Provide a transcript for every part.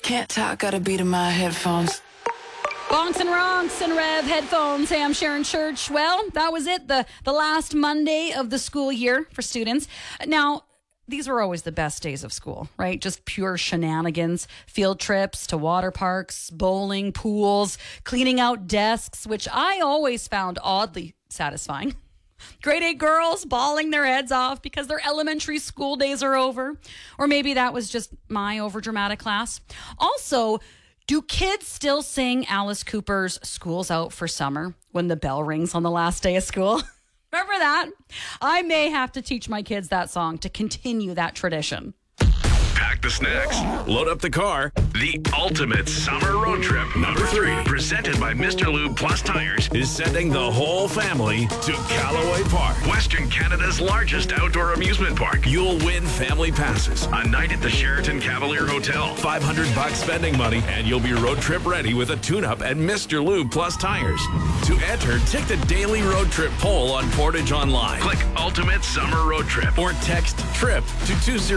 Can't talk, got a beat in my headphones. Bonks and Ronks and Rev headphones. Hey, I'm Sharon Church. Well, that was it. The last Monday of the school year for students. Now, these were always the best days of school, right? Just pure shenanigans, field trips to water parks, bowling, pools, cleaning out desks, which I always found oddly satisfying. Grade 8 girls bawling their heads off because their elementary school days are over. Or maybe that was just my overdramatic class. Also, do kids still sing Alice Cooper's School's Out for Summer when the bell rings on the last day of school? Remember that? I may have to teach my kids that song to continue that tradition. Pack the snacks, load up the car. The ultimate summer road trip, number 3, presented by Mr. Lube Plus Tires, is sending the whole family to Callaway Park, Western Canada's largest outdoor amusement park. You'll win family passes, a night at the Sheraton Cavalier Hotel, $500 spending money, and you'll be road trip ready with a tune-up at Mr. Lube Plus Tires. To enter, take the daily road trip poll on Portage Online. Click Ultimate Summer Road Trip or text TRIP to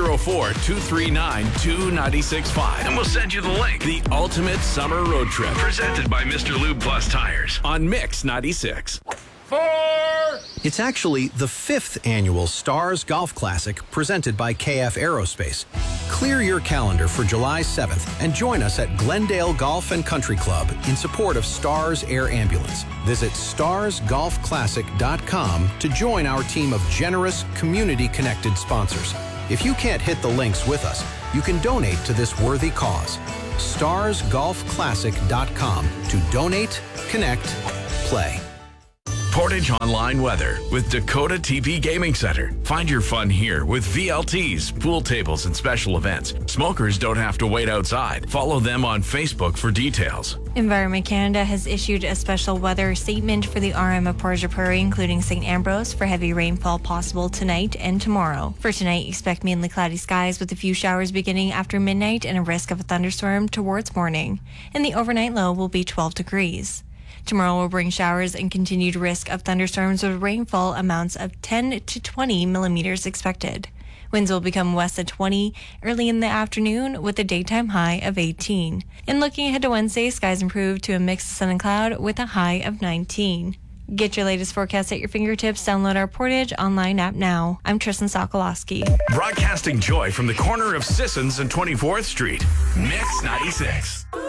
204-239-2965 and we'll send you the link. The Ultimate Summer Road Trip, presented by Mr. Lube Plus Tires on Mix 96. 4! It's actually the 5th annual Stars Golf Classic presented by KF Aerospace. Clear your calendar for July 7th and join us at Glendale Golf and Country Club in support of Stars Air Ambulance. Visit starsgolfclassic.com to join our team of generous, community-connected sponsors. If you can't hit the links with us, you can donate to this worthy cause. starsgolfclassic.com to donate, connect, play. Portage Online weather with Dakota TP Gaming Center. Find your fun here with VLTs, pool tables, and special events. Smokers don't have to wait outside. Follow them on Facebook for details. Environment Canada has issued a special weather statement for the RM of Portage Prairie, including St. Ambrose, for heavy rainfall possible tonight and tomorrow. For tonight, expect mainly cloudy skies with a few showers beginning after midnight and a risk of a thunderstorm towards morning. And the overnight low will be 12 degrees. Tomorrow will bring showers and continued risk of thunderstorms with rainfall amounts of 10 to 20 millimeters expected. Winds will become west at 20 early in the afternoon with a daytime high of 18. And looking ahead to Wednesday, skies improve to a mix of sun and cloud with a high of 19. Get your latest forecast at your fingertips. Download our Portage Online app now. I'm Tristan Sokolowski. Broadcasting joy from the corner of Sissons and 24th Street. Mix 96.